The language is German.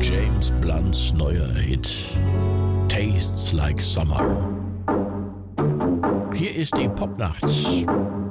James Blunts neuer Hit Tastes Like Summer. Hier ist die Popnacht